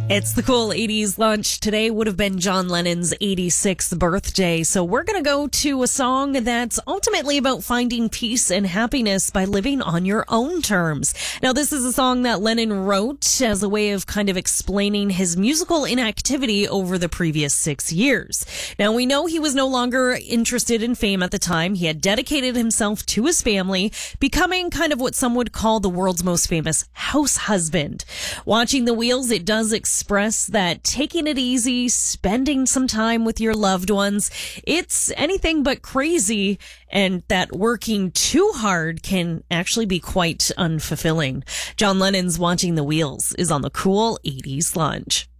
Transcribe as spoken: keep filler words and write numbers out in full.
It's the cool eighties lunch. Today would have been John Lennon's eighty-sixth birthday. So we're going to go to a song that's ultimately about finding peace and happiness by living on your own terms. Now, this is a song that Lennon wrote as a way of kind of explaining his musical inactivity over the previous six years. Now, we know he was no longer interested in fame at the time. He had dedicated himself to his family, becoming kind of what some would call the world's most famous house husband. Watching the Wheels, it does express that taking it easy, spending some time with your loved ones, it's anything but crazy, and that working too hard can actually be quite unfulfilling. John Lennon's Watching the Wheels is on the cool eighties lunch.